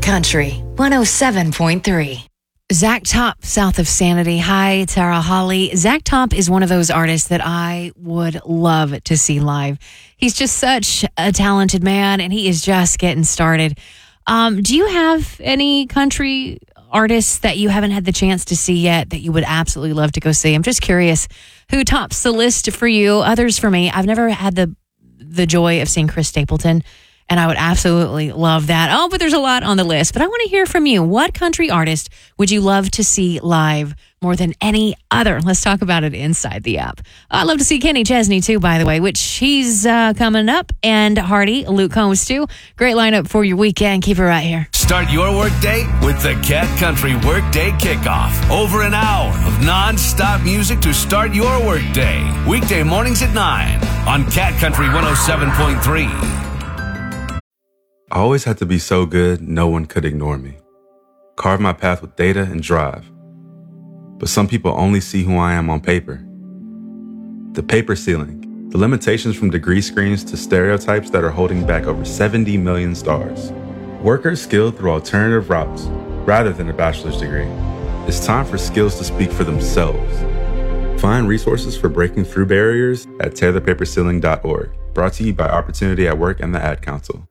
Country 107.3. Zach Top, south of Sanity. Hi, Tara Holly. Zach Top is one of those artists that I would love to see live. He's just such a talented man, and he is just getting started. Do you have any country artists that you haven't had the chance to see yet that you would absolutely love to go see? I'm just curious who tops the list for you. Others for me. I've never had the joy of seeing Chris Stapleton, and I would absolutely love that. Oh, but there's a lot on the list. But I want to hear from you. What country artist would you love to see live more than any other? Let's talk about it inside the app. I'd love to see Kenny Chesney, too, by the way, which he's coming up. And Hardy, Luke Combs, too. Great lineup for your weekend. Keep it right here. Start your workday with the Cat Country Workday Kickoff. Over an hour of non-stop music to start your workday. Weekday mornings at 9 on Cat Country 107.3. I always had to be so good, no one could ignore me. Carve my path with data and drive. But some people only see who I am on paper. The paper ceiling, the limitations from degree screens to stereotypes that are holding back over 70 million stars. Workers skilled through alternative routes, rather than a bachelor's degree. It's time for skills to speak for themselves. Find resources for breaking through barriers at tearthepaperceiling.org. Brought to you by Opportunity at Work and the Ad Council.